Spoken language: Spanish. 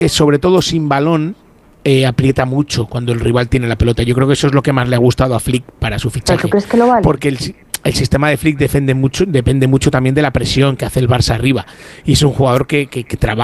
sobre todo sin balón, aprieta mucho cuando el rival tiene la pelota. Yo creo que eso es lo que más le ha gustado a Flick para su ¿Pero tú fichaje. crees que lo vale? Porque el sistema de Flick depende mucho también de la presión que hace el Barça arriba. Y es un jugador que trabaja